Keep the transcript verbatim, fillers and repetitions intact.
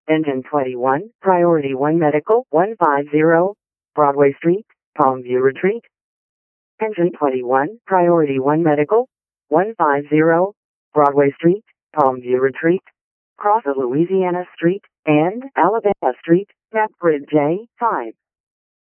Engine twenty-one, Priority one Medical, one fifty, Broadway Street, Palmview Retreat. Engine twenty-one, Priority one Medical, one fifty, Broadway Street, Palmview Retreat. Cross of Louisiana Street and Alabama Street, map grid J five.